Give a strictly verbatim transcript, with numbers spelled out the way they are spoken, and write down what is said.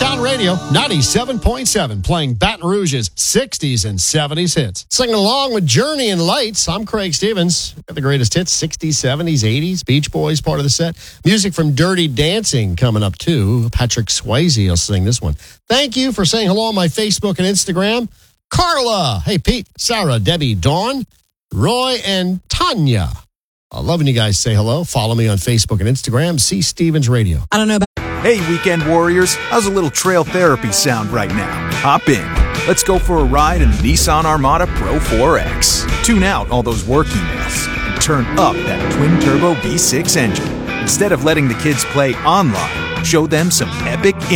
Town Radio, ninety-seven point seven, playing Baton Rouge's sixties and seventies hits. Singing along with Journey and Lights, I'm Craig Stevens. Got the greatest hits, sixties, seventies, eighties. Beach Boys, part of the set. Music from Dirty Dancing coming up, too. Patrick Swayze will sing this one. Thank you for saying hello on my Facebook and Instagram. Carla, hey, Pete, Sarah, Debbie, Dawn, Roy, and Tanya. I love when you guys say hello. Follow me on Facebook and Instagram. See Stevens Radio. I don't know about... Hey, weekend warriors. How's a little trail therapy sound right now? Hop in. Let's go for a ride in the Nissan Armada Pro four X. Tune out all those work emails and turn up that twin-turbo V six engine. Instead of letting the kids play online, show them some epic